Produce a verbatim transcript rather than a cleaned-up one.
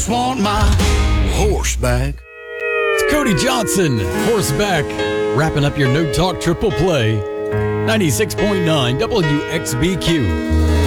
Want my horseback. It's Cody Johnson, horseback, wrapping up your No Talk Triple Play. ninety-six point nine W X B Q.